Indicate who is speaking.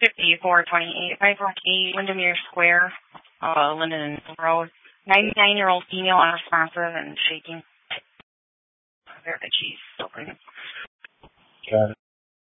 Speaker 1: 5428 518 Windermere Square, Linden Road. 99-year-old female, unresponsive and shaking. There, the cheese.
Speaker 2: Got it.